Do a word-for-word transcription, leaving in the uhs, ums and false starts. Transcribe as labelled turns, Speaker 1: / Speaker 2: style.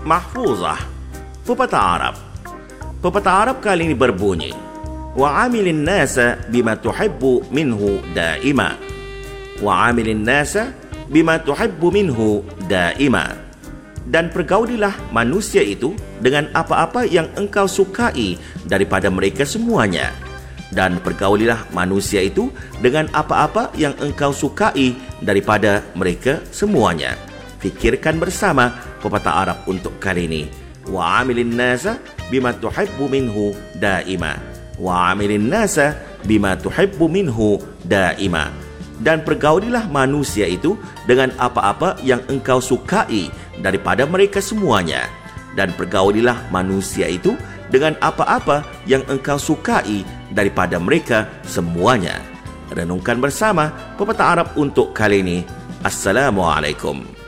Speaker 1: Mahfuzah. Pepatah Arab. Pepatah Arab kali ini berbunyi, wa amilin nasa bima tuhibbu minhu daima. Wa amilin nasa bima tuhibbu minhu daima. Dan pergaulilah manusia itu dengan apa-apa yang engkau sukai daripada mereka semuanya. Dan pergaulilah manusia itu dengan apa-apa yang engkau sukai daripada mereka semuanya. Fikirkan bersama pepatah Arab untuk kali ini. Wa amilin nasa bima tuhibbu minhu daima. Wa amilin nasa bima tuhibbu minhu daima. Dan pergaulilah manusia itu dengan apa-apa yang engkau sukai daripada mereka semuanya. Dan pergaulilah manusia itu dengan apa-apa yang engkau sukai daripada mereka semuanya. Renungkan bersama pepatah Arab untuk kali ini. Assalamualaikum.